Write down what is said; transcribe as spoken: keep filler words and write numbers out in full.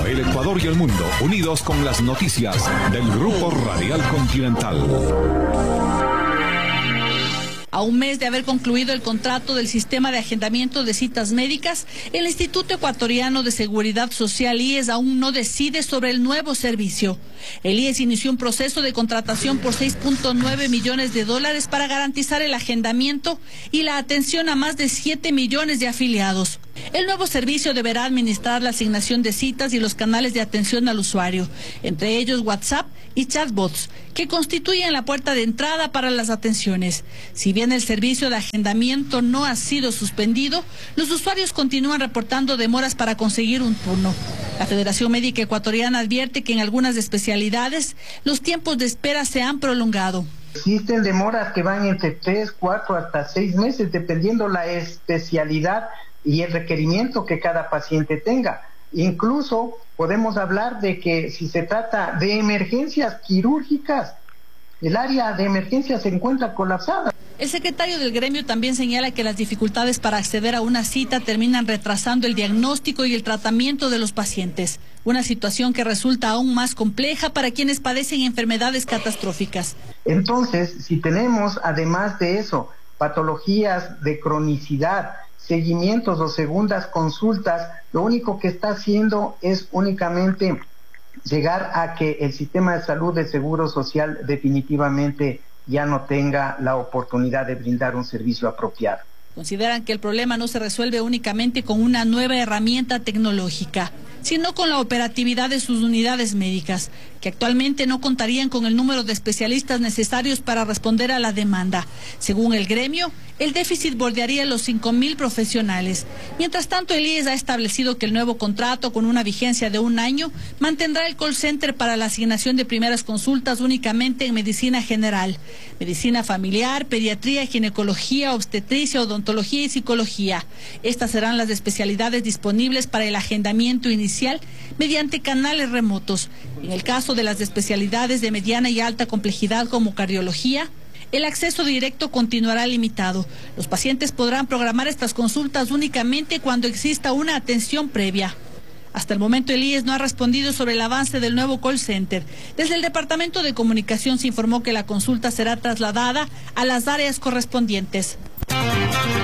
el Ecuador y el mundo, unidos con las noticias del Grupo Radial Continental. A un mes de haber concluido el contrato del sistema de agendamiento de citas médicas, el Instituto Ecuatoriano de Seguridad Social, I E S, aún no decide sobre el nuevo servicio. El I E S inició un proceso de contratación por seis punto nueve millones de dólares para garantizar el agendamiento y la atención a más de siete millones de afiliados. El nuevo servicio deberá administrar la asignación de citas y los canales de atención al usuario, entre ellos WhatsApp y chatbots, que constituyen la puerta de entrada para las atenciones. Si bien el servicio de agendamiento no ha sido suspendido, los usuarios continúan reportando demoras para conseguir un turno. La Federación Médica Ecuatoriana advierte que en algunas especialidades los tiempos de espera se han prolongado. Existen demoras que van entre tres, cuatro hasta seis meses, dependiendo la especialidad y el requerimiento que cada paciente tenga. Incluso podemos hablar de que si se trata de emergencias quirúrgicas, el área de emergencias se encuentra colapsada. El secretario del gremio también señala que las dificultades para acceder a una cita terminan retrasando el diagnóstico y el tratamiento de los pacientes, una situación que resulta aún más compleja para quienes padecen enfermedades catastróficas. Entonces, si tenemos además de eso patologías de cronicidad, seguimientos o segundas consultas, lo único que está haciendo es únicamente llegar a que el sistema de salud de seguro social definitivamente ya no tenga la oportunidad de brindar un servicio apropiado. Consideran que el problema no se resuelve únicamente con una nueva herramienta tecnológica, sino con la operatividad de sus unidades médicas, que actualmente no contarían con el número de especialistas necesarios para responder a la demanda. Según el gremio, el déficit bordearía los cinco mil profesionales. Mientras tanto, el I E S ha establecido que el nuevo contrato, con una vigencia de un año, mantendrá el call center para la asignación de primeras consultas únicamente en medicina general, medicina familiar, pediatría, ginecología, obstetricia, odontología y psicología. Estas serán las especialidades disponibles para el agendamiento inicial mediante canales remotos. En el caso de las especialidades de mediana y alta complejidad como cardiología, el acceso directo continuará limitado. Los pacientes podrán programar estas consultas únicamente cuando exista una atención previa. Hasta el momento el I E S no ha respondido sobre el avance del nuevo call center. Desde el Departamento de Comunicación se informó que la consulta será trasladada a las áreas correspondientes.